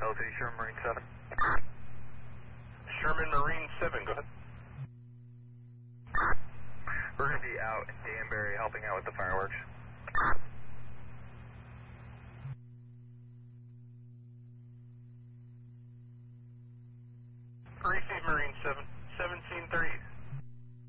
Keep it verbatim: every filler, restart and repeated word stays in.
Hello, City Sherman Marine seven. Sherman Marine seven, go ahead. We're going to be out in Danbury helping out with the fireworks. Receive Marine seven.